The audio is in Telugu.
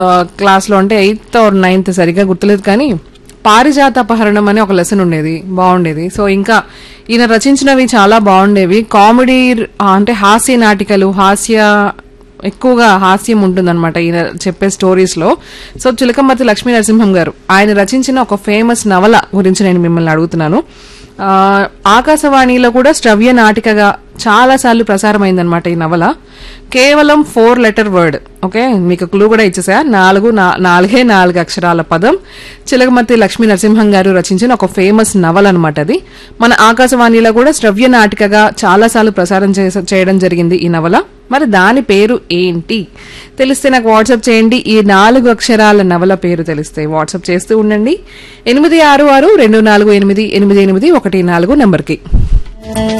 క్లాస్లో అంటే 8th or 9th సరిగ్గా గుర్తులేదు కానీ పారిజాత అపహరణం అనే ఒక లెసన్ ఉండేది, బాగుండేది. సో ఇంకా ఈయన రచించినవి చాలా బాగుండేవి. కామెడీ అంటే హాస్య నాటికలు, ఎక్కువగా హాస్యం ఉంటుందన్నమాట ఈయన చెప్పే స్టోరీస్ లో. సో చిలకమర్తి లక్ష్మీ నరసింహం గారు ఆయన రచించిన ఒక ఫేమస్ నవల గురించి నేను మిమ్మల్ని అడుగుతున్నాను. ఆకాశవాణిలో కూడా శ్రవ్య నాటికగా చాలా సార్లు ప్రసారమైందనమాట ఈ నవల. కేవలం 4 letter వర్డ్. ఓకే, మీకు క్లూ కూడా ఇచ్చేసా. 4 అక్షరాల పదం. చిలకమర్తి లక్ష్మీ నరసింహం గారు రచించిన ఒక ఫేమస్ నవల అనమాట అది. మన ఆకాశవాణిలో కూడా శ్రవ్య నాటికగా చాలా సార్లు ప్రసారం చేయడం జరిగింది ఈ నవల. మరి దాని పేరు ఏంటి తెలిస్తే నాకు వాట్సాప్ చేయండి. ఈ 4 అక్షరాల నవల పేరు తెలిస్తే వాట్సాప్ చేస్తూ ఉండండి 86624888814 నెంబర్కి.